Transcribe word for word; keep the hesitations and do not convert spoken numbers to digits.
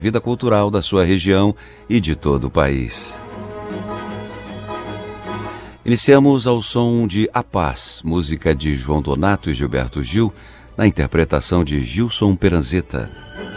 vida cultural da sua região e de todo o país. Iniciamos ao som de A Paz, música de João Donato e Gilberto Gil, na interpretação de Gilson Peranzeta.